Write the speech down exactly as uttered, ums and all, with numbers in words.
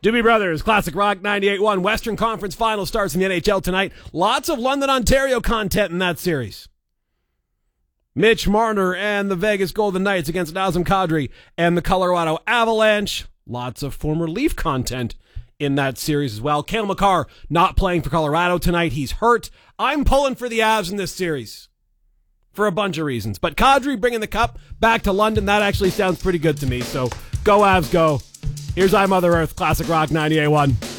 Doobie Brothers, Classic Rock ninety-eight point one. Western Conference Final starts in the N H L tonight. Lots of London, Ontario content in that series. Mitch Marner and the Vegas Golden Knights against Nazem Kadri and the Colorado Avalanche. Lots of former Leaf content in that series as well. Cale Makar not playing for Colorado tonight. He's hurt. I'm pulling for the Avs in this series for a bunch of reasons. But Kadri bringing the cup back to London, that actually sounds pretty good to me. So go Avs, go. Here's I Mother Earth, Classic Rock ninety-eight point one.